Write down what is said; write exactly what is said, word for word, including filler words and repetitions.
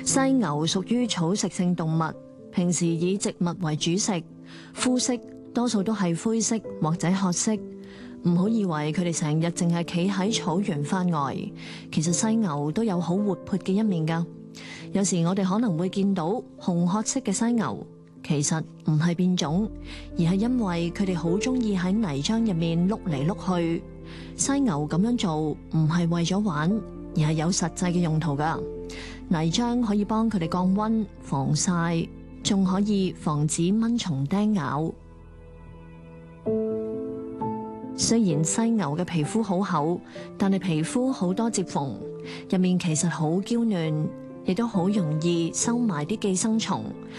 犀牛屬於草食性動物，平時以植物為主食，膚色多數都係灰色或者褐色。唔好以為佢哋成日淨係企喺草原發呆，其實犀牛都有好活潑嘅一面㗎。有時我哋可能會見到紅褐色嘅犀牛，其實唔係變種，而係因為佢哋好中意喺泥漿入面碌嚟碌去。犀牛咁樣做唔係為咗玩，而係有實際嘅用途㗎。泥漿可以幫佢哋降溫、防曬，仲可以防止蚊蟲叮咬。雖然犀牛嘅皮膚好厚，但係皮膚好多接縫，入面其實好嬌嫩，亦都好容易收埋啲寄生蟲，